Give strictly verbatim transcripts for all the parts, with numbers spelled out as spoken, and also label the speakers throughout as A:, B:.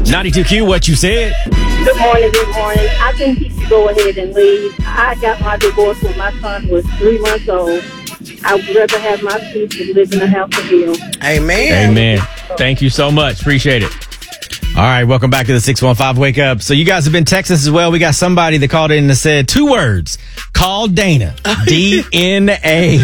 A: ninety-two Q, what you said?
B: Good morning, good morning. I think he should go ahead and leave. I got my divorce when my son was three months old. I would rather have my kids than live in a house of hell.
C: Amen.
A: Amen. Thank you so much. Appreciate it. All right, welcome back to the six one five Wake Up. So you guys have been texting us as well. We got somebody that called in and said two words. Call Dana. D N A.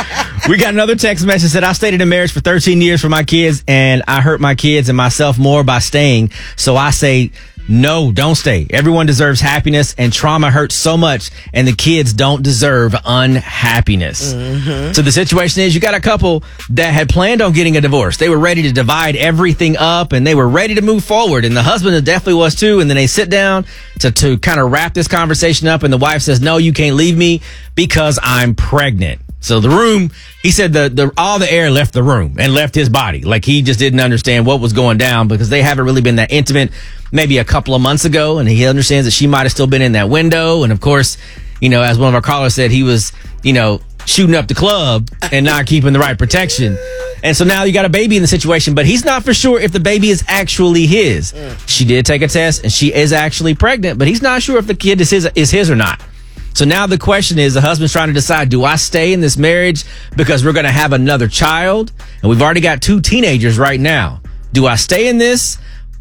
A: We got another text message that said, I stayed in a marriage for thirteen years for my kids, and I hurt my kids and myself more by staying. So I say, no, don't stay. Everyone deserves happiness, and trauma hurts so much, and the kids don't deserve unhappiness. Mm-hmm. So the situation is, you got a couple that had planned on getting a divorce. They were ready to divide everything up, and they were ready to move forward, and the husband definitely was too. And then they sit down to, to kind of wrap this conversation up, and the wife says, no, you can't leave me because I'm pregnant. So the room, he said the, the all the air left the room and left his body. Like he just didn't understand what was going down because they haven't really been that intimate maybe a couple of months ago. And he understands that she might have still been in that window. And of course, you know, as one of our callers said, he was, you know, shooting up the club and not keeping the right protection. And so now you got a baby in the situation, but he's not for sure if the baby is actually his. She did take a test and she is actually pregnant, but he's not sure if the kid is his, is his or not. So now the question is, the husband's trying to decide, do I stay in this marriage because we're going to have another child? And we've already got two teenagers right now. Do I stay in this,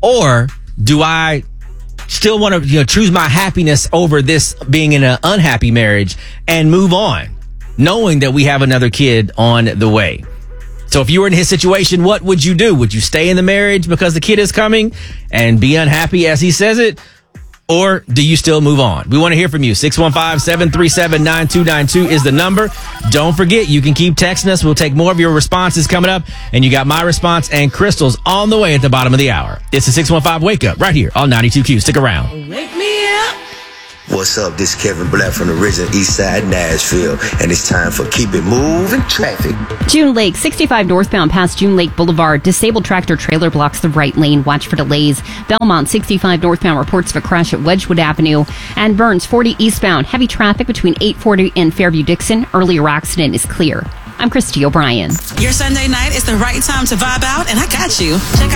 A: or do I still want to, you know, choose my happiness over this being in an unhappy marriage and move on, knowing that we have another kid on the way? So if you were in his situation, what would you do? Would you stay in the marriage because the kid is coming and be unhappy as he says it? Or do you still move on? We want to hear from you. six one five, seven three seven, nine two nine two is the number. Don't forget, you can keep texting us. We'll take more of your responses coming up. And you got my response and Crystal's on the way at the bottom of the hour. It's the six one five Wake Up right here on ninety-two Q. Stick around.
D: Wake me up.
E: What's up? This is Kevin Black from the original East Side Nashville, and it's time for Keep It Moving Traffic.
F: June Lake, sixty-five northbound past June Lake Boulevard. Disabled tractor trailer blocks the right lane. Watch for delays. Belmont, sixty-five northbound, reports of a crash at Wedgwood Avenue. And Burns, forty eastbound. Heavy traffic between eight forty and Fairview-Dixon. Earlier accident is clear. I'm Christy O'Brien.
D: Your Sunday night is the right time to vibe out, and I got you. Check out